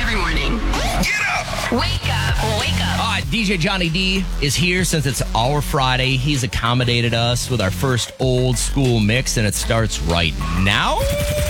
every morning. Get up! Wake up. Wake up. All right, DJ Johnny D is here since it's our Friday. He's accommodated us with our first old school mix, and it starts right now.